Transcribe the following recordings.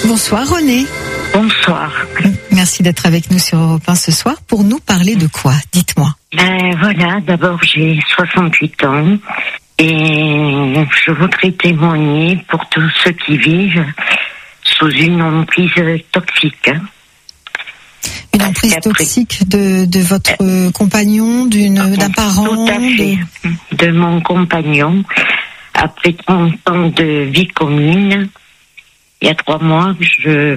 Bonsoir René. Bonsoir. Merci d'être avec nous sur Europe 1 ce soir pour nous parler de quoi? Dites-moi. Voilà, d'abord j'ai 68 ans et je voudrais témoigner pour tous ceux qui vivent sous une emprise toxique. Une emprise toxique de votre compagnon, d'un parent? Tout à fait, de mon compagnon. Après 30 ans de vie commune, il y a 3 mois que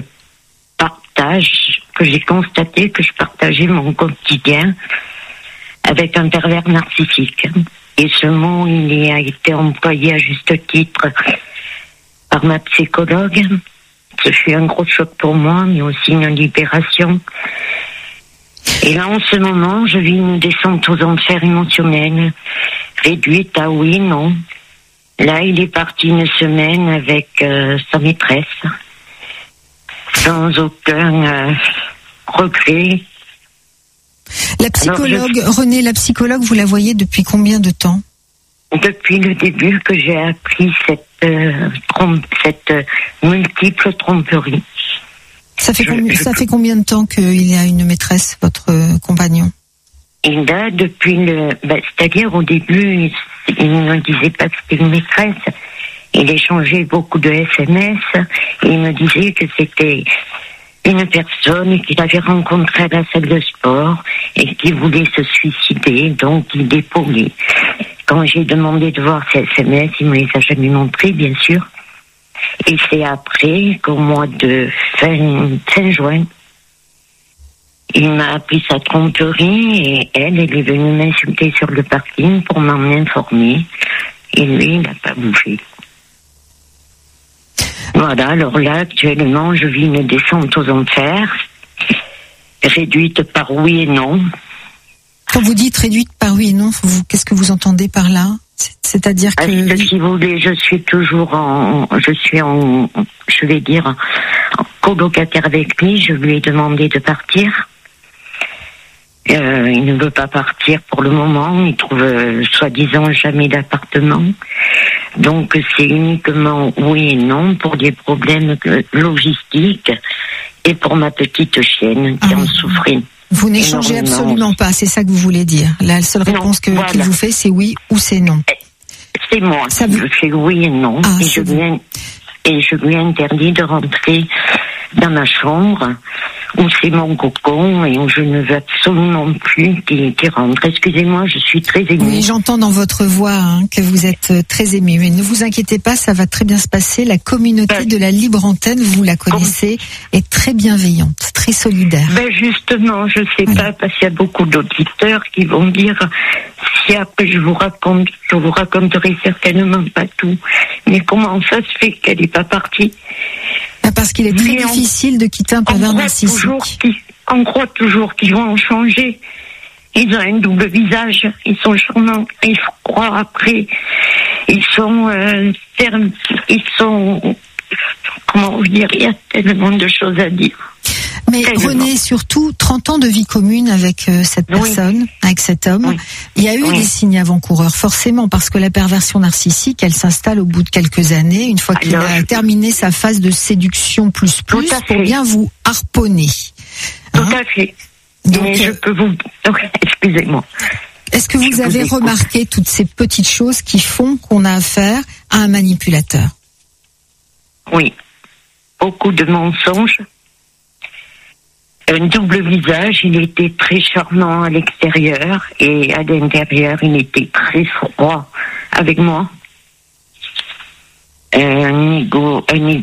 j'ai constaté que je partageais mon quotidien avec un pervers narcissique. Et ce mot, il a été employé à juste titre par ma psychologue. Ce fut un gros choc pour moi, mais aussi une libération. Et là, en ce moment, je vis une descente aux enfers émotionnels, réduite à oui, non. Là, il est parti une semaine avec sa maîtresse, sans aucun regret. La psychologue, René, la psychologue, vous la voyez depuis combien de temps? Depuis le début que j'ai appris cette multiple tromperie. Ça fait combien de temps qu'il a une maîtresse, votre compagnon? Et là, c'est-à-dire au début, il ne disait pas que c'était une maîtresse. Il échangeait beaucoup de SMS et il me disait que c'était une personne qu'il avait rencontrée à la salle de sport et qui voulait se suicider, donc il épaulait. Quand j'ai demandé de voir ces SMS, il ne me les a jamais montrés, bien sûr. Et c'est après qu'au mois de fin juin, il m'a appris sa tromperie et elle est venue m'insulter sur le parking pour m'en informer. Et lui, il n'a pas bougé. Voilà, alors là, actuellement, je vis une descente aux enfers, réduite par oui et non. Quand vous dites réduite par oui et non, qu'est-ce que vous entendez par là? C'est-à-dire que... Si vous voulez, je suis colocataire avec lui. Je lui ai demandé de partir. Il ne veut pas partir pour le moment. Il trouve soi-disant jamais d'appartement. Donc c'est uniquement oui et non pour des problèmes logistiques et pour ma petite chienne qui en souffrait. Vous n'échangez absolument pas, c'est ça que vous voulez dire. La seule réponse qu'il vous fait, c'est oui ou c'est non. C'est moi. Je fais oui et non. Et je lui interdis de rentrer dans ma chambre où c'est mon cocon et où je ne veux absolument plus qu'il rentre. Excusez-moi, je suis très émue. Oui, j'entends dans votre voix que vous êtes très émue. Mais ne vous inquiétez pas, ça va très bien se passer. La communauté de la Libre Antenne, vous la connaissez, est très bienveillante, très solidaire. Justement, je sais pas, parce qu'il y a beaucoup d'auditeurs qui vont dire, si après je vous raconterai certainement pas tout. Mais comment ça se fait qu'elle n'est pas partie? Parce qu'il est très difficile de quitter un pervers narcissique. On croit toujours qu'ils vont en changer. Ils ont un double visage. Ils sont charmants. Il faut croire après. Ils sont fermes. Ils sont... Comment vous dire? Il y a tellement de choses à dire. Mais René, surtout 30 ans de vie commune avec cette personne, avec cet homme, il y a eu des signes avant-coureurs, forcément, parce que la perversion narcissique, elle s'installe au bout de quelques années, une fois qu'il a terminé sa phase de séduction plus, pour bien vous harponner. Tout à fait. Donc, mais je peux vous... Excusez-moi. Est-ce que vous avez remarqué toutes ces petites choses qui font qu'on a affaire à un manipulateur? Oui. Beaucoup de mensonges. Un double visage, il était très charmant à l'extérieur et à l'intérieur, il était très froid avec moi. Un ego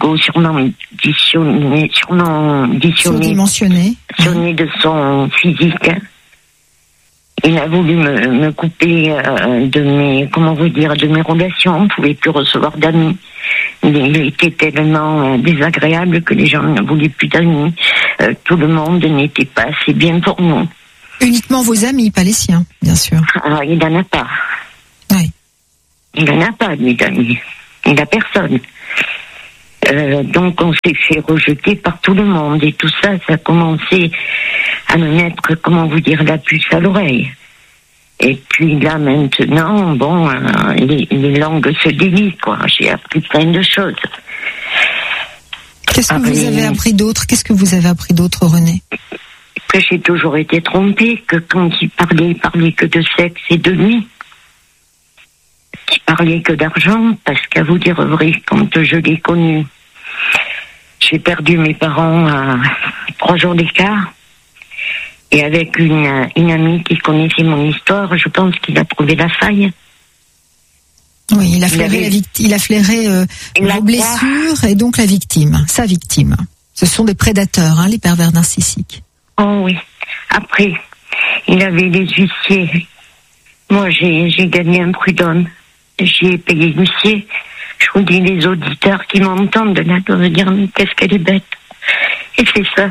surdimensionné de son physique. Il a voulu me couper de mes relations. On ne pouvait plus recevoir d'amis. Il était tellement désagréable que les gens ne voulaient plus d'amis. Tout le monde n'était pas assez bien pour nous. Uniquement vos amis, pas les siens, bien sûr. Il n'en a pas. Oui. Il n'en a pas, mes amis. Il n'a personne. Donc on s'est fait rejeter par tout le monde. Et tout ça, ça a commencé à me mettre, la puce à l'oreille. Et puis là, maintenant, les langues se délient, quoi. J'ai appris plein de choses. Qu'est-ce que vous avez appris d'autre? Qu'est-ce que vous avez appris d'autre, René? Que j'ai toujours été trompée, que quand il parlait que de sexe et de nuit. Il parlait que d'argent, parce qu'à vous dire vrai, quand je l'ai connu, j'ai perdu mes parents à 3 jours d'écart. Et avec une amie qui connaissait mon histoire, je pense qu'il a trouvé la faille. Oui, il a flairé vos blessures et donc la victime, sa victime. Ce sont des prédateurs, hein, les pervers narcissiques. Oh oui. Après, il avait les huissiers. Moi, j'ai gagné un prud'homme. J'ai payé l'huissier. Je vous dis, les auditeurs qui m'entendent là doivent dire, mais qu'est-ce qu'elle est bête. Et c'est ça.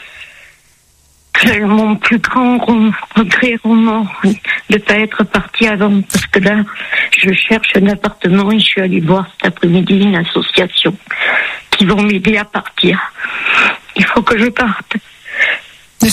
Mon plus grand regret, remords, de ne pas être partie avant. Parce que là, je cherche un appartement et je suis allée voir cet après-midi une association qui vont m'aider à partir. Il faut que je parte. Ne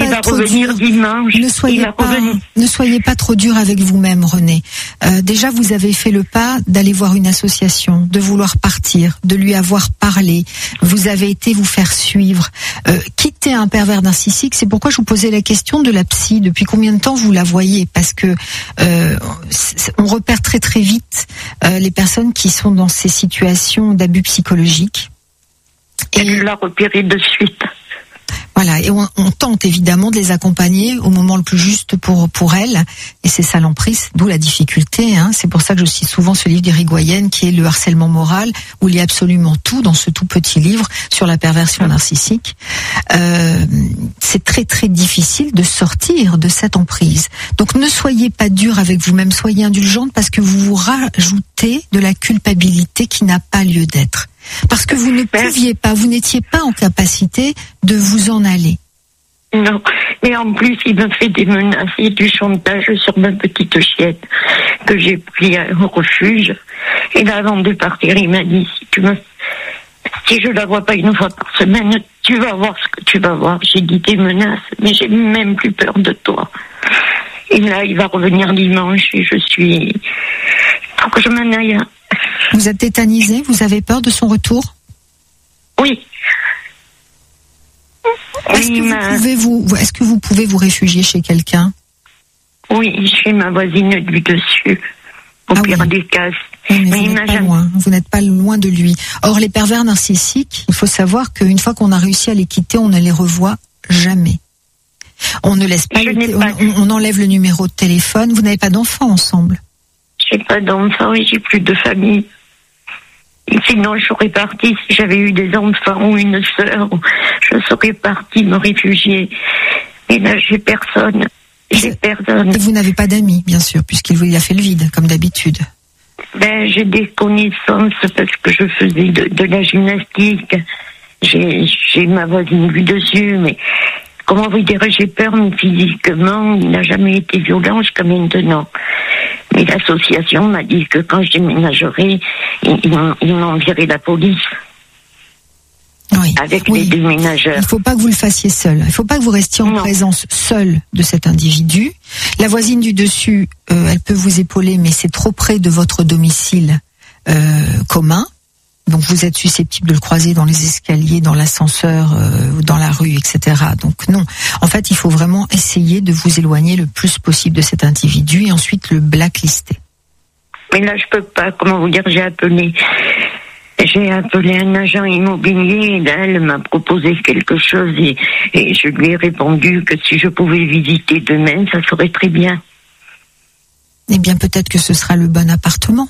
soyez pas trop dur avec vous-même, René. Déjà, vous avez fait le pas d'aller voir une association, de vouloir partir, de lui avoir parlé. Vous avez été vous faire suivre. Quitter un pervers narcissique, c'est pourquoi je vous posais la question de la psy. Depuis combien de temps vous la voyez? Parce que on repère très très vite les personnes qui sont dans ces situations d'abus psychologiques. Et je l'ai repéré de suite. Voilà, et on tente évidemment de les accompagner au moment le plus juste pour elles, et c'est ça l'emprise, d'où la difficulté. Hein. C'est pour ça que je cite souvent ce livre d'Irigoyen qui est le harcèlement moral, où il y a absolument tout dans ce tout petit livre sur la perversion narcissique. C'est très très difficile de sortir de cette emprise. Donc ne soyez pas dur avec vous-même, soyez indulgente parce que vous vous rajoutez de la culpabilité qui n'a pas lieu d'être. Parce que vous ne pouviez pas, vous n'étiez pas en capacité de vous en aller. Non, mais en plus, il me fait des menaces et du chantage sur ma petite chienne que j'ai pris au refuge. Et là, avant de partir, il m'a dit, si je la vois pas une fois par semaine, tu vas voir ce que tu vas voir. J'ai dit des menaces, mais j'ai même plus peur de toi. Et là, il va revenir dimanche et je suis... Faut que je m'en aille. Vous êtes tétanisé? Vous avez peur de son retour? Oui. Est-ce que vous pouvez vous réfugier chez quelqu'un? Oui, chez ma voisine du dessus. Au pire des cas. Mais vous n'êtes pas loin de lui. Or, les pervers narcissiques, il faut savoir qu'une fois qu'on a réussi à les quitter, on ne les revoit jamais. On ne laisse pas, on enlève le numéro de téléphone. Vous n'avez pas d'enfants ensemble? J'ai pas d'enfants et j'ai plus de famille. Et sinon, je serais partie, si j'avais eu des enfants ou une sœur, je serais partie me réfugier. Et là, j'ai personne. Et vous n'avez pas d'amis, bien sûr, puisqu'il a fait le vide, comme d'habitude. J'ai des connaissances parce que je faisais de la gymnastique. J'ai ma voisine du dessus, mais comment vous dire, j'ai peur, mais physiquement, il n'a jamais été violent jusqu'à maintenant. Mais l'association m'a dit que quand je déménagerai, ils m'enverraient la police. Oui. Avec les déménageurs. Il ne faut pas que vous le fassiez seul. Il ne faut pas que vous restiez en présence seul de cet individu. La voisine du dessus, elle peut vous épauler, mais c'est trop près de votre domicile commun. Donc vous êtes susceptible de le croiser dans les escaliers, dans l'ascenseur, dans la rue, etc. Donc non. En fait, il faut vraiment essayer de vous éloigner le plus possible de cet individu et ensuite le blacklister. Mais là, je peux pas. Comment vous dire, j'ai appelé un agent immobilier et là, elle m'a proposé quelque chose et je lui ai répondu que si je pouvais visiter demain, ça serait très bien. Eh bien, peut-être que ce sera le bon appartement.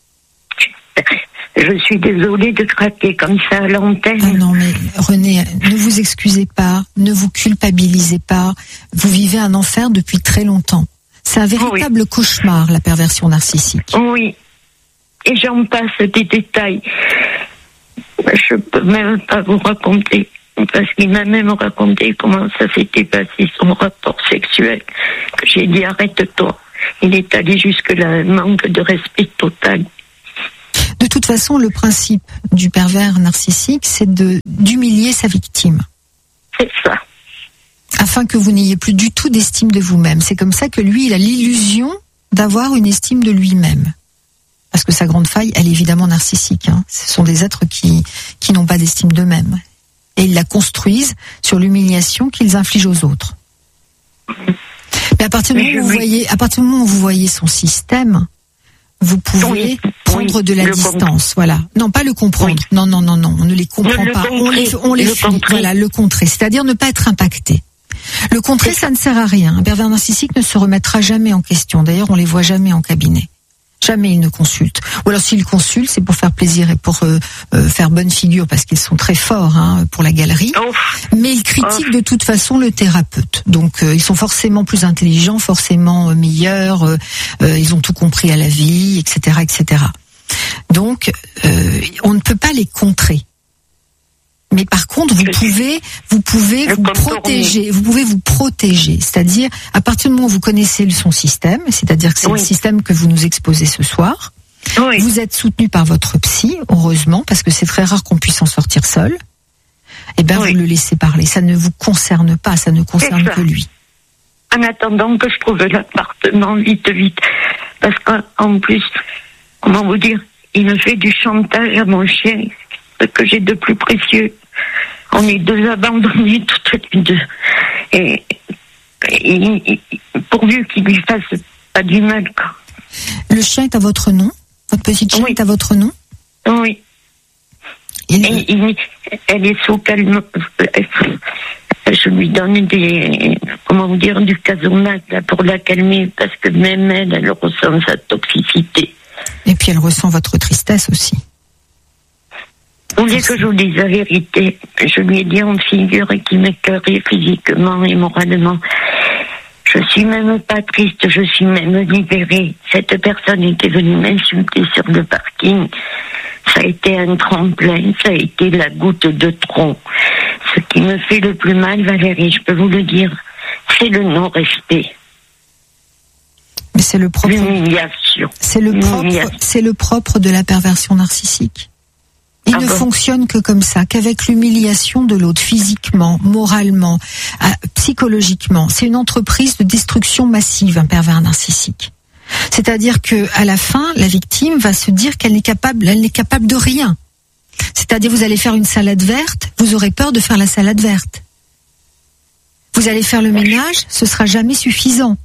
Je suis désolée de craquer comme ça à l'antenne. Ah non, mais René, ne vous excusez pas, ne vous culpabilisez pas. Vous vivez un enfer depuis très longtemps. C'est un véritable cauchemar, la perversion narcissique. Oui, et j'en passe des détails. Je peux même pas vous raconter, parce qu'il m'a même raconté comment ça s'était passé, son rapport sexuel, que j'ai dit arrête-toi. Il est allé jusque-là, manque de respect total. De toute façon, le principe du pervers narcissique, c'est d'humilier sa victime. C'est ça. Afin que vous n'ayez plus du tout d'estime de vous-même. C'est comme ça que lui, il a l'illusion d'avoir une estime de lui-même. parce que sa grande faille, elle est évidemment narcissique. Ce sont des êtres qui n'ont pas d'estime d'eux-mêmes. Et ils la construisent sur l'humiliation qu'ils infligent aux autres. Mais à partir du moment où vous voyez son système, vous pouvez prendre de la distance. Voilà. Non, pas le comprendre. Oui. Non, on ne les comprend pas. On les fuit. Voilà, le contrer. C'est-à-dire ne pas être impacté. Le contrer, ça ne sert à rien. Un pervers narcissique ne se remettra jamais en question. D'ailleurs, on les voit jamais en cabinet. Jamais ils ne consultent. Ou alors s'ils consultent, c'est pour faire plaisir et pour faire bonne figure, parce qu'ils sont très forts pour la galerie. Mais ils critiquent de toute façon le thérapeute. Donc ils sont forcément plus intelligents, forcément meilleurs. Ils ont tout compris à la vie, etc., etc. Donc on ne peut pas les contrer. Mais par contre, vous pouvez vous protéger. Vous pouvez vous protéger. C'est-à-dire, à partir du moment où vous connaissez son système, c'est-à-dire que c'est le système que vous nous exposez ce soir, vous êtes soutenu par votre psy, heureusement, parce que c'est très rare qu'on puisse en sortir seul. Eh bien, vous le laissez parler. Ça ne vous concerne pas, ça ne concerne que lui. En attendant que je trouve l'appartement vite. Parce qu'en plus, comment vous dire, il me fait du chantage à mon chien. Ce que j'ai de plus précieux. On est deux abandonnés toutes les deux. Et pourvu qu'il lui fasse pas du mal, quoi. Le chien est à votre nom? Votre petite chien est à votre nom? Oui. Elle est sous calme. Je lui donne du Casomac pour la calmer, parce que même elle ressent sa toxicité. Et puis elle ressent votre tristesse aussi. Vous voulez que je vous dise la vérité? Je lui ai dit en figure qu'il m'écœurait physiquement et moralement. Je suis même pas triste, je suis même libérée. Cette personne était venue m'insulter sur le parking. Ça a été un tremplin, ça a été la goutte de trop. Ce qui me fait le plus mal, Valérie, je peux vous le dire, c'est le non-respect. Mais c'est le propre. L'humiliation. C'est le propre de la perversion narcissique. Il ne fonctionne que comme ça, qu'avec l'humiliation de l'autre, physiquement, moralement, psychologiquement. C'est une entreprise de destruction massive, un pervers narcissique. C'est-à-dire que à la fin, la victime va se dire qu'elle n'est capable de rien. C'est-à-dire, vous allez faire une salade verte, vous aurez peur de faire la salade verte. Vous allez faire le ménage, ce sera jamais suffisant.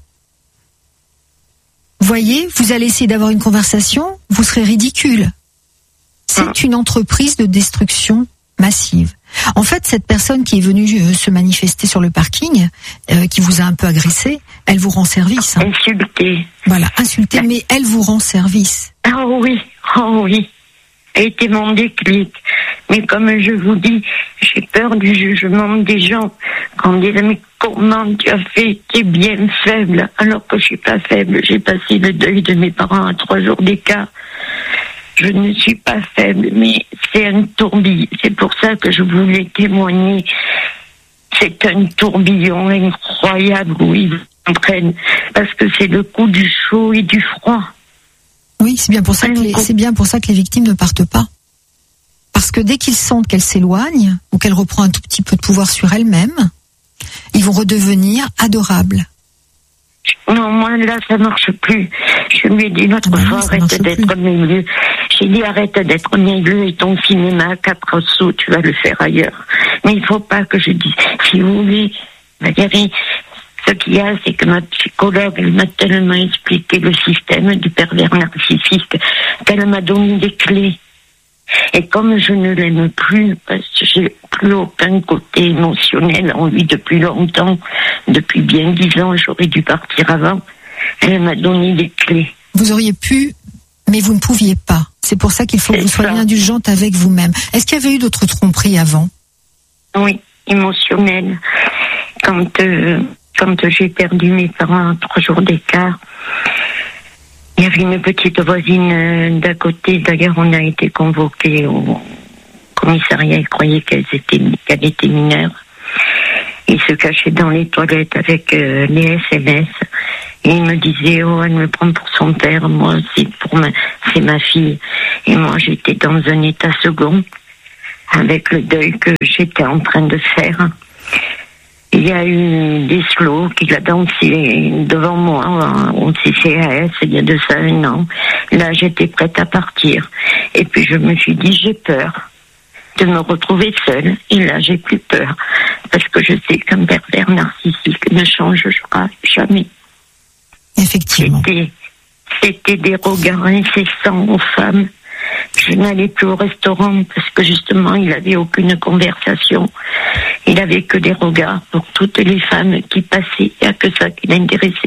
Vous voyez, vous allez essayer d'avoir une conversation, vous serez ridicule. C'est une entreprise de destruction massive. En fait, cette personne qui est venue se manifester sur le parking, qui vous a un peu agressé, elle vous rend service. Insultée. Voilà, insultée, mais elle vous rend service. Oh oui. Elle était mon déclic. Mais comme je vous dis, j'ai peur du jugement des gens. Quand on dit, mais comment tu as fait? Tu es bien faible. Alors que je suis pas faible. J'ai passé le deuil de mes parents à 3 jours d'écart. Je ne suis pas faible, mais c'est un tourbillon. C'est pour ça que je voulais témoigner. C'est un tourbillon incroyable où ils entraînent. Parce que c'est le coup du chaud et du froid. Oui, c'est bien pour ça que les victimes ne partent pas. Parce que dès qu'ils sentent qu'elle s'éloigne, ou qu'elle reprend un tout petit peu de pouvoir sur elle-même, ils vont redevenir adorables. Non, moi, là, ça marche plus. Je lui ai dit l'autre fois, arrête d'être milieu. J'ai dit, arrête d'être milieu et ton cinéma à 4 sous, tu vas le faire ailleurs. Mais il faut pas que je dise. Si vous voulez, Valérie, ce qu'il y a, c'est que ma psychologue, elle m'a tellement expliqué le système du pervers narcissique qu'elle m'a donné des clés. Et comme je ne l'aime plus, parce que j'ai plus aucun côté émotionnel en lui depuis longtemps, depuis bien 10 ans, j'aurais dû partir avant, elle m'a donné des clés. Vous auriez pu, mais vous ne pouviez pas. C'est pour ça qu'il faut que vous soyez indulgente avec vous-même. Est-ce qu'il y avait eu d'autres tromperies avant? Oui, émotionnelles. Quand j'ai perdu mes parents à 3 jours d'écart, il y avait une petite voisine d'à côté. D'ailleurs, on a été convoqués au commissariat. Ils croyaient qu'elle était mineure. Ils se cachaient dans les toilettes avec les SMS. Et ils me disaient, elle me prend pour son père. Moi, c'est ma fille. Et moi, j'étais dans un état second avec le deuil que j'étais en train de faire. Il y a eu des slows qu'il a dansé devant moi au CCAS il y a de ça 1 an. Là, j'étais prête à partir. Et puis, je me suis dit, j'ai peur de me retrouver seule. Et là, j'ai plus peur. Parce que je sais qu'un pervers narcissique ne changera jamais. Effectivement. C'était des regards incessants aux femmes. Je n'allais plus au restaurant parce que justement, il n'avait aucune conversation. Il n'avait que des regards pour toutes les femmes qui passaient. Il n'y a que ça qui l'intéressait.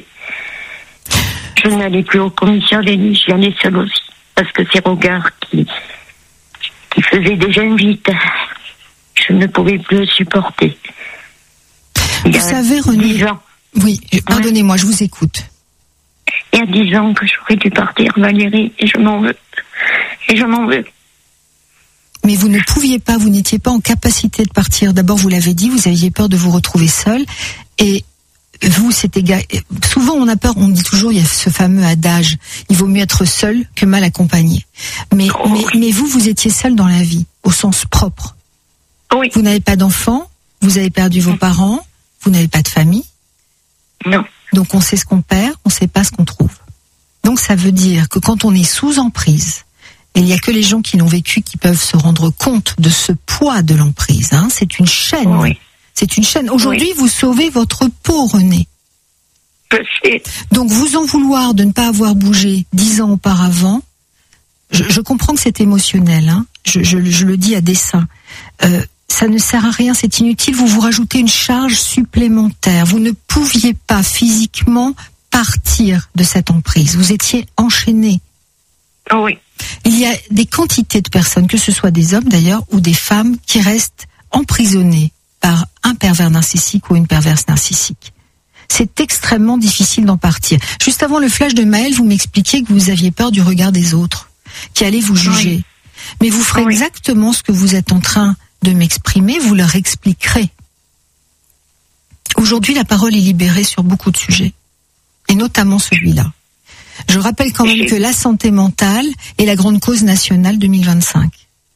Je n'allais plus au commissariat, j'y allais seule aussi. Parce que ces regards qui faisaient des invites, je ne pouvais plus le supporter. Vous savez, Renée... 10 ans. Oui, pardonnez-moi, je vous écoute. Il y a 10 ans que j'aurais dû partir, Valérie, et je m'en veux. Et je m'en veux. Mais vous ne pouviez pas, vous n'étiez pas en capacité de partir. D'abord, vous l'avez dit, vous aviez peur de vous retrouver seule. Et vous, souvent on a peur, on dit toujours, il y a ce fameux adage, il vaut mieux être seul que mal accompagné. Mais vous étiez seule dans la vie, au sens propre. Oui. Vous n'avez pas d'enfants, vous avez perdu vos parents, vous n'avez pas de famille. Non. Donc on sait ce qu'on perd, on ne sait pas ce qu'on trouve. Donc ça veut dire que quand on est sous emprise, et il n'y a que les gens qui l'ont vécu qui peuvent se rendre compte de ce poids de l'emprise. Hein. C'est une chaîne. Oui. C'est une chaîne. Aujourd'hui, vous sauvez votre peau, Renée. Je sais. Donc vous en vouloir de ne pas avoir bougé 10 ans auparavant, je comprends que c'est émotionnel. Hein. Je le dis à dessein. Ça ne sert à rien, c'est inutile. Vous vous rajoutez une charge supplémentaire. Vous ne pouviez pas physiquement partir de cette emprise. Vous étiez enchaîné. Oui. Il y a des quantités de personnes, que ce soit des hommes d'ailleurs, ou des femmes, qui restent emprisonnées par un pervers narcissique ou une perverse narcissique. C'est extrêmement difficile d'en partir. Juste avant le flash de Maëlle, vous m'expliquiez que vous aviez peur du regard des autres, qui allaient vous juger. Oui. Mais vous ferez exactement ce que vous êtes en train de m'exprimer, vous leur expliquerez. Aujourd'hui, la parole est libérée sur beaucoup de sujets, et notamment celui-là. Je rappelle quand même que la santé mentale est la grande cause nationale 2025.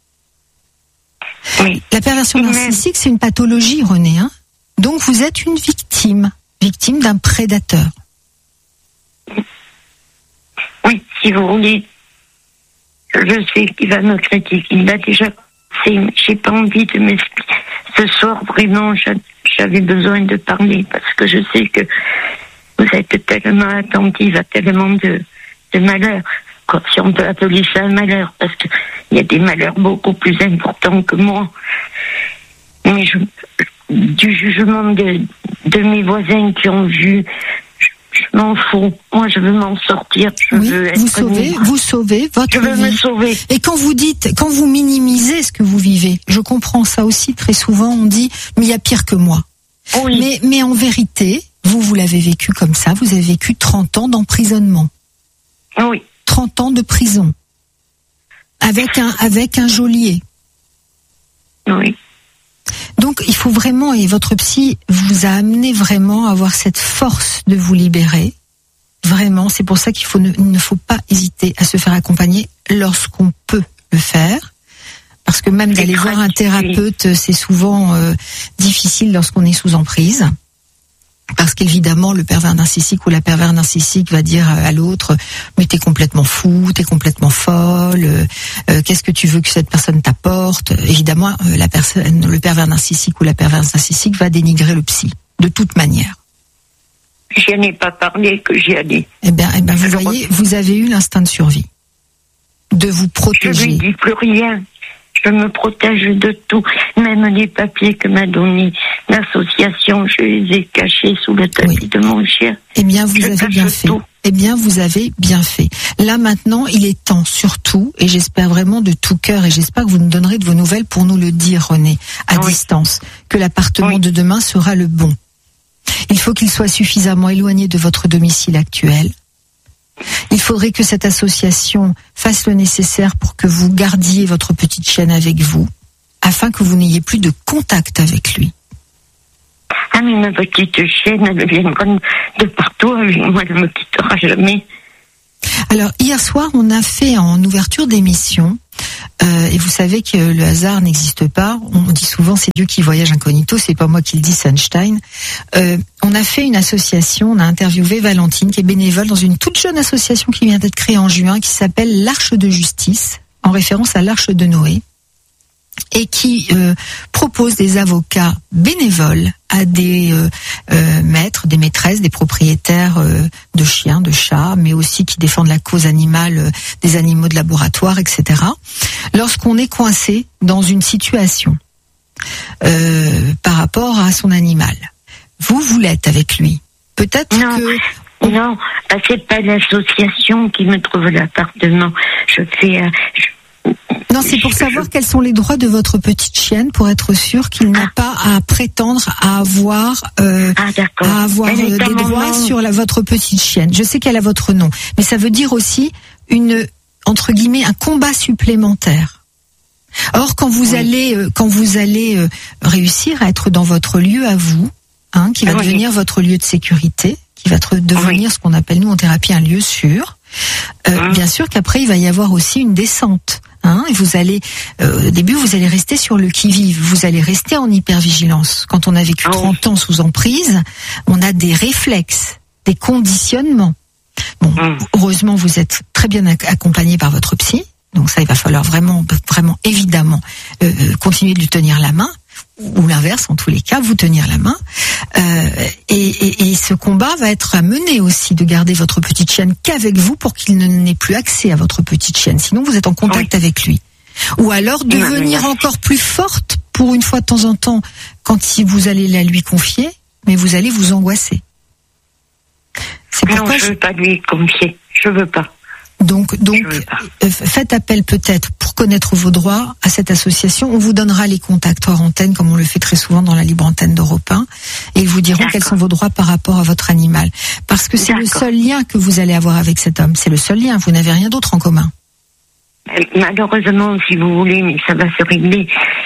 Oui. La perversion narcissique, c'est une pathologie, Renée. Hein. Donc vous êtes une victime d'un prédateur. Oui, si vous voulez. Je sais qu'il va me critiquer. Il a déjà... J'ai pas envie de m'expliquer. Ce soir, vraiment, j'avais besoin de parler parce que je sais que vous êtes tellement attentive à tellement de malheurs, si on peut appeler ça un malheur, parce qu'il y a des malheurs beaucoup plus importants que moi. Mais du jugement de mes voisins qui ont vu, je m'en fous. Moi, je veux m'en sortir. Vous sauvez votre vie. Je veux me sauver. Et quand vous minimisez ce que vous vivez, je comprends ça aussi très souvent, on dit, mais il y a pire que moi. Oui. Mais en vérité, vous l'avez vécu comme ça, vous avez vécu 30 ans d'emprisonnement. Oui. 30 ans de prison. Avec un geôlier. Oui. Donc, il faut vraiment, et votre psy vous a amené vraiment à avoir cette force de vous libérer. Vraiment, c'est pour ça qu'il ne faut pas hésiter à se faire accompagner lorsqu'on peut le faire. Parce que même d'aller voir un thérapeute, c'est souvent difficile lorsqu'on est sous emprise. Parce qu'évidemment, le pervers narcissique ou la pervers narcissique va dire à l'autre « Mais t'es complètement fou, t'es complètement folle, qu'est-ce que tu veux que cette personne t'apporte ?» Évidemment, le pervers narcissique ou la perverse narcissique va dénigrer le psy, de toute manière. Je n'ai pas parlé que j'y allais. Eh bien, vous voyez, vous avez eu l'instinct de survie, de vous protéger. Je lui dis plus rien. Je me protège de tout, même les papiers que m'a donné l'association, je les ai cachés sous le tapis de mon chien. Eh bien, vous avez bien fait. Eh bien, vous avez bien fait. Là, maintenant, il est temps, surtout, et j'espère vraiment de tout cœur, et j'espère que vous nous donnerez de vos nouvelles pour nous le dire, Renée, à distance, que l'appartement de demain sera le bon. Il faut qu'il soit suffisamment éloigné de votre domicile actuel. Il faudrait que cette association fasse le nécessaire pour que vous gardiez votre petite chienne avec vous, afin que vous n'ayez plus de contact avec lui. Ah, mais ma petite chienne, elle viendra de partout avec moi, elle ne me quittera jamais. Alors, hier soir, on a fait en ouverture d'émission, et vous savez que le hasard n'existe pas. On dit souvent c'est Dieu qui voyage incognito, c'est pas moi qui le dis, c'est Einstein. On a fait une association, on a interviewé Valentine qui est bénévole dans une toute jeune association qui vient d'être créée en juin, qui s'appelle l'Arche de Justice, en référence à l'Arche de Noé, et qui propose des avocats bénévoles à des maîtres, des maîtresses, des propriétaires de chiens, de chats, mais aussi qui défendent la cause animale des animaux de laboratoire, etc. Lorsqu'on est coincé dans une situation par rapport à son animal, vous l'êtes avec lui. Peut-être que... Non, c'est pas l'association qui me trouve l'appartement. Non, c'est pour savoir quels sont les droits de votre petite chienne, pour être sûr qu'il n'a pas à prétendre à avoir des droits sur votre petite chienne. Je sais qu'elle a votre nom, mais ça veut dire aussi entre guillemets un combat supplémentaire. Or, quand vous allez réussir à être dans votre lieu à vous, qui va devenir votre lieu de sécurité, qui va devenir ce qu'on appelle nous en thérapie un lieu sûr. Bien sûr qu'après il va y avoir aussi une descente. Et vous allez, au début, vous allez rester sur le qui-vive. Vous allez rester en hypervigilance. Quand on a vécu 30 ans sous emprise, on a des réflexes, des conditionnements. Bon, heureusement, vous êtes très bien accompagné par votre psy. Donc ça, il va falloir vraiment, évidemment, continuer de lui tenir la main. Ou l'inverse, en tous les cas, vous tenir la main. Et ce combat va être à mener aussi, de garder votre petite chienne qu'avec vous pour qu'il n'ait plus accès à votre petite chienne. Sinon, vous êtes en contact avec lui. Ou alors devenir encore plus forte pour une fois de temps en temps quand vous allez la lui confier, mais vous allez vous angoisser. C'est pourquoi je veux pas lui confier. Je veux pas. Donc, faites appel peut-être pour connaître vos droits à cette association. On vous donnera les contacts hors antenne, comme on le fait très souvent dans la libre antenne d'Europe 1, et ils vous diront quels sont vos droits par rapport à votre animal. Parce que c'est le seul lien que vous allez avoir avec cet homme. C'est le seul lien. Vous n'avez rien d'autre en commun. Malheureusement, si vous voulez, mais ça va se régler.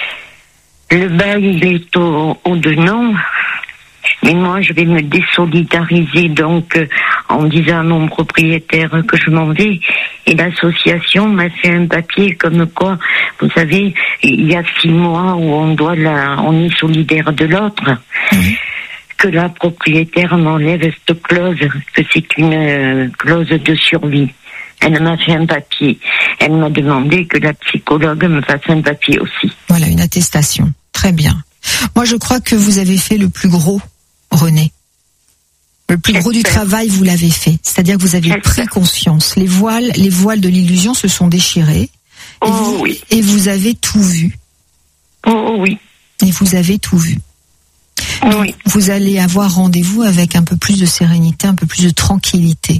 Le bail, il est au devenant. Mais moi, je vais me désolidariser donc en disant à mon propriétaire que je m'en vais. Et l'association m'a fait un papier comme quoi, vous savez, il y a 6 mois où on est solidaire de l'autre, que la propriétaire m'enlève cette clause, que c'est une clause de survie. Elle m'a fait un papier. Elle m'a demandé que la psychologue me fasse un papier aussi. Voilà, une attestation. Très bien. Moi, je crois que vous avez fait le plus gros, René. Le plus gros du travail, vous l'avez fait. C'est-à-dire que vous avez pris conscience. Les voiles de l'illusion se sont déchirés. Et vous avez tout vu. Oh oui. Et vous avez tout vu. Donc, vous allez avoir rendez-vous avec un peu plus de sérénité, un peu plus de tranquillité.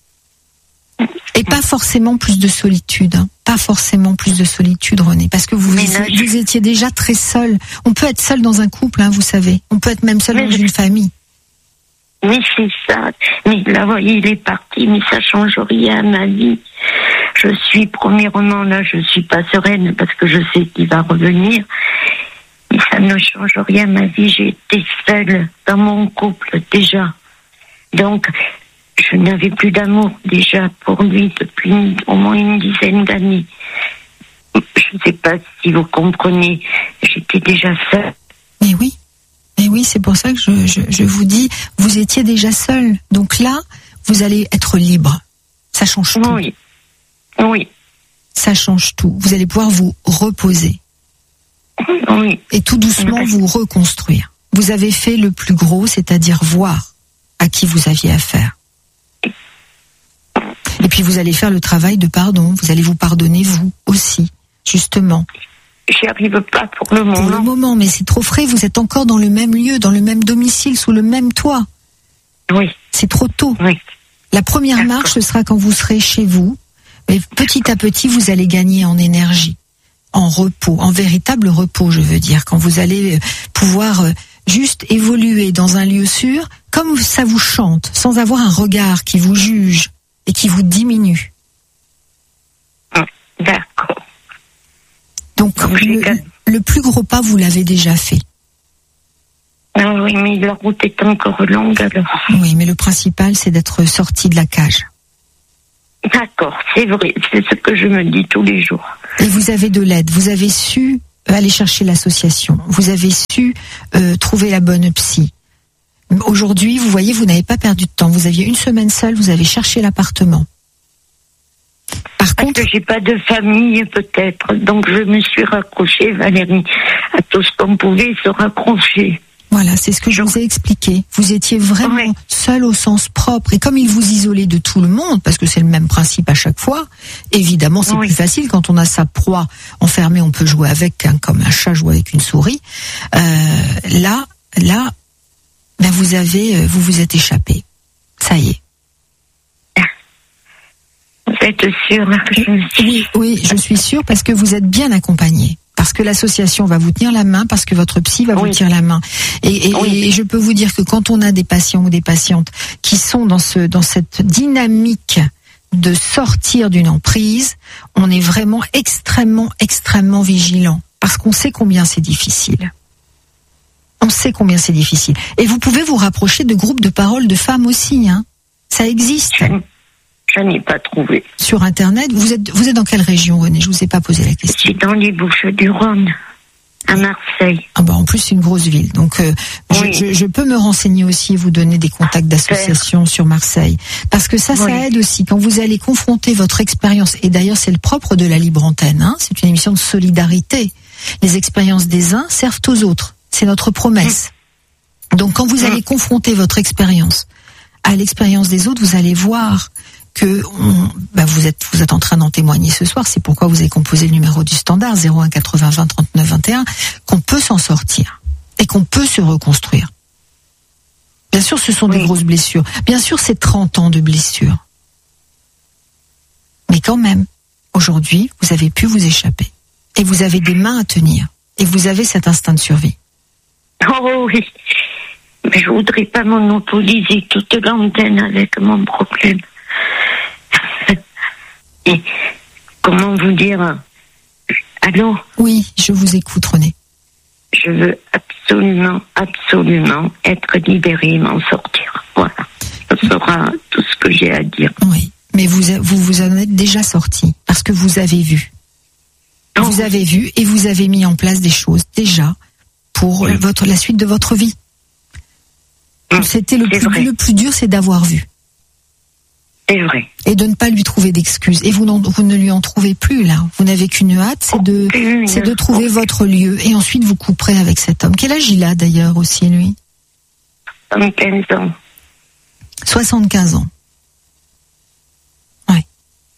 Et pas forcément plus de solitude. Pas forcément plus de solitude, René. Parce que vous étiez déjà très seul. On peut être seul dans un couple, vous savez. On peut être même seul dans une famille. Oui, c'est ça. Mais là, voyez, il est parti, mais ça change rien à ma vie. Je suis pas sereine parce que je sais qu'il va revenir. Mais ça ne change rien à ma vie. J'ai été seule dans mon couple déjà. Donc, je n'avais plus d'amour déjà pour lui depuis au moins une dizaine d'années. Je ne sais pas si vous comprenez. J'étais déjà seule. Mais oui, c'est pour ça que je vous dis, vous étiez déjà seul. Donc là, vous allez être libre. Ça change tout. Oui. Ça change tout. Vous allez pouvoir vous reposer. Oui. Et tout doucement vous reconstruire. Vous avez fait le plus gros, c'est-à-dire voir à qui vous aviez affaire. Et puis vous allez faire le travail de pardon. Vous allez vous pardonner vous aussi, justement. J'y arrive pas pour le moment. Pour le moment, mais c'est trop frais. Vous êtes encore dans le même lieu, dans le même domicile, sous le même toit. Oui. C'est trop tôt. Oui. La première marche, ce sera quand vous serez chez vous. Mais petit à petit, vous allez gagner en énergie, en repos, en véritable repos, je veux dire. Quand vous allez pouvoir juste évoluer dans un lieu sûr, comme ça vous chante, sans avoir un regard qui vous juge et qui vous diminue. D'accord. Donc, le plus gros pas, vous l'avez déjà fait. Ah oui, mais la route est encore longue alors. Oui, mais le principal, c'est d'être sorti de la cage. D'accord, c'est vrai, c'est ce que je me dis tous les jours. Et vous avez de l'aide, vous avez su aller chercher l'association, vous avez su trouver la bonne psy. Aujourd'hui, vous voyez, vous n'avez pas perdu de temps. Vous aviez une semaine seule, vous avez cherché l'appartement. Par contre, parce que j'ai pas de famille peut-être, donc je me suis raccrochée, Valérie, à tout ce qu'on pouvait se raccrocher. Voilà, c'est ce que je vous ai expliqué. Vous étiez vraiment seul au sens propre. Et comme il vous isolait de tout le monde, parce que c'est le même principe à chaque fois, évidemment, c'est plus facile quand on a sa proie enfermée, on peut jouer avec, comme un chat joue avec une souris. Là, ben vous vous êtes échappé. Ça y est. Vous êtes sûre que je me suis... Oui, je suis sûre parce que vous êtes bien accompagné. Parce que l'association va vous tenir la main, parce que votre psy va vous tenir la main. Et je peux vous dire que quand on a des patients ou des patientes qui sont dans cette dynamique de sortir d'une emprise, on est vraiment extrêmement, extrêmement vigilant. Parce qu'on sait combien c'est difficile. On sait combien c'est difficile. Et vous pouvez vous rapprocher de groupes de parole de femmes aussi, hein. Ça existe. Je n'ai pas trouvé. Sur Internet, vous êtes dans quelle région, René? Je vous ai pas posé la question. Je suis dans les Bouches-du-Rhône, à Marseille. Ah bah en plus c'est une grosse ville, donc je peux me renseigner aussi et vous donner des contacts d'associations sur Marseille, parce que ça aide aussi quand vous allez confronter votre expérience. Et d'ailleurs c'est le propre de la libre antenne, hein, c'est une émission de solidarité. Les expériences des uns servent aux autres, c'est notre promesse. Donc quand vous allez confronter votre expérience à l'expérience des autres, vous allez voir que vous êtes en train d'en témoigner ce soir. C'est pourquoi vous avez composé le numéro du standard 01 80 20 39 21, qu'on peut s'en sortir et qu'on peut se reconstruire. Bien sûr, ce sont des grosses blessures. Bien sûr, c'est 30 ans de blessures. Mais quand même, aujourd'hui, vous avez pu vous échapper. Et vous avez des mains à tenir. Et vous avez cet instinct de survie. Oh oui. Mais je voudrais pas monopoliser toute l'antenne avec mon problème. Et comment vous dire? Allô? Oui, je vous écoute, René. Je veux absolument être libérée et m'en sortir. Voilà. Ce sera tout ce que j'ai à dire. Oui, mais vous en êtes déjà sorti parce que vous avez vu. Vous avez vu et vous avez mis en place des choses déjà pour la suite de votre vie. C'était le plus dur, c'est d'avoir vu. C'est vrai. Et de ne pas lui trouver d'excuses. Et vous ne lui en trouvez plus, là. Vous n'avez qu'une hâte, c'est de trouver votre lieu. Et ensuite, vous couperez avec cet homme. Quel âge il a, d'ailleurs, aussi, lui? 75 ans. 75 ans. Ouais.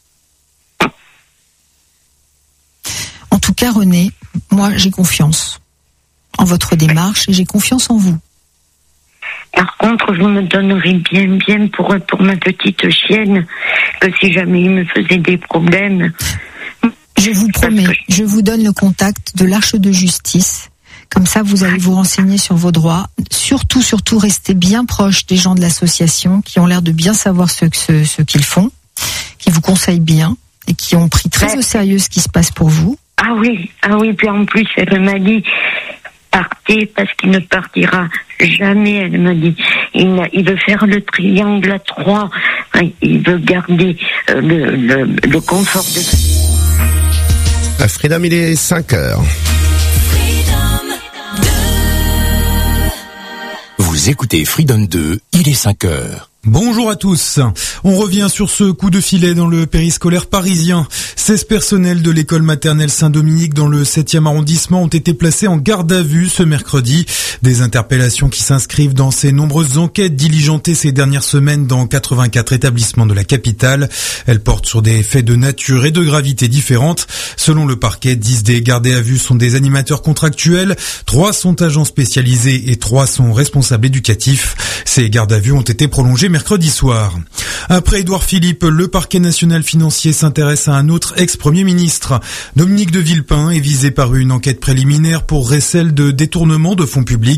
En tout cas, René, moi, j'ai confiance en votre démarche et j'ai confiance en vous. Par contre, je me donnerais bien pour ma petite chienne, que si jamais il me faisait des problèmes. Je vous promets, je vous donne le contact de l'Arche de Justice. Comme ça, vous allez vous renseigner sur vos droits. Surtout, restez bien proche des gens de l'association qui ont l'air de bien savoir ce qu'ils font, qui vous conseillent bien et qui ont pris très au sérieux ce qui se passe pour vous. Ah oui, puis en plus, elle m'a dit... Partez parce qu'il ne partira jamais, elle me dit. Il veut faire le triangle à 3. Il veut garder le confort de... Freedom, il est 5h. Vous écoutez Freedom 2, il est 5h. Bonjour à tous. On revient sur ce coup de filet dans le périscolaire parisien. 16 personnels de l'école maternelle Saint-Dominique dans le 7e arrondissement ont été placés en garde à vue ce mercredi. Des interpellations qui s'inscrivent dans ces nombreuses enquêtes diligentées ces dernières semaines dans 84 établissements de la capitale. Elles portent sur des faits de nature et de gravité différentes. Selon le parquet, 10 des gardés à vue sont des animateurs contractuels, 3 sont agents spécialisés et 3 sont responsables éducatifs. Ces gardes à vue ont été prolongés mercredi soir. Après Édouard Philippe, le parquet national financier s'intéresse à un autre ex-premier ministre. Dominique de Villepin est visé par une enquête préliminaire pour recel de détournement de fonds publics.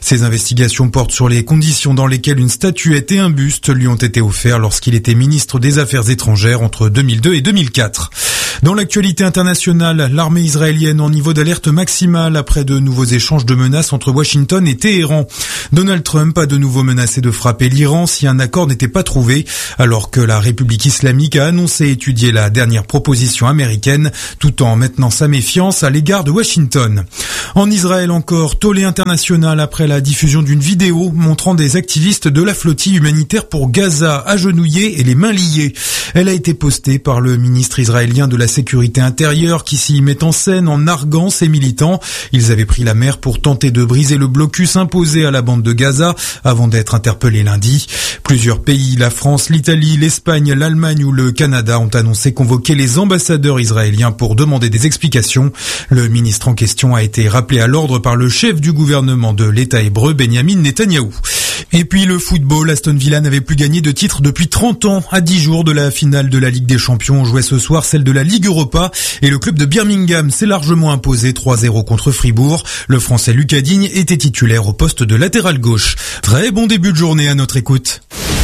Ces investigations portent sur les conditions dans lesquelles une statuette et un buste lui ont été offerts lorsqu'il était ministre des Affaires étrangères entre 2002 et 2004. Dans l'actualité internationale, l'armée israélienne en niveau d'alerte maximale après de nouveaux échanges de menaces entre Washington et Téhéran. Donald Trump a de nouveau menacé de frapper l'Iran si un accord n'était pas trouvé, alors que la République islamique a annoncé étudier la dernière proposition américaine, tout en maintenant sa méfiance à l'égard de Washington. En Israël encore, tollé international après la diffusion d'une vidéo montrant des activistes de la flottille humanitaire pour Gaza agenouillés et les mains liées. Elle a été postée par le ministre israélien de la Sécurité intérieure qui s'y met en scène en narguant ses militants. Ils avaient pris la mer pour tenter de briser le blocus imposé à la bande de Gaza avant d'être interpellés lundi. Plusieurs pays, la France, l'Italie, l'Espagne, l'Allemagne ou le Canada ont annoncé convoquer les ambassadeurs israéliens pour demander des explications. Le ministre en question a été rappelé à l'ordre par le chef du gouvernement de l'État hébreu, Benyamin Netanyahou. Et puis le football, Aston Villa n'avait plus gagné de titre depuis 30 ans. À 10 jours de la finale de la Ligue des Champions, on jouait ce soir celle de la Ligue Europa et le club de Birmingham s'est largement imposé 3-0 contre Fribourg. Le Français Lucas Digne était titulaire au poste de latéral gauche. Très bon début de journée à notre écoute.